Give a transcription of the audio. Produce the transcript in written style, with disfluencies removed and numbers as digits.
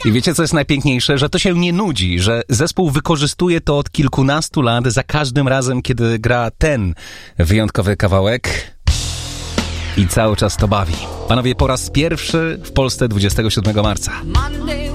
I wiecie, co jest najpiękniejsze? Że to się nie nudzi, że zespół wykorzystuje to od kilkunastu lat za każdym razem, kiedy gra ten wyjątkowy kawałek i cały czas to bawi. Panowie, po raz pierwszy w Polsce 27 marca.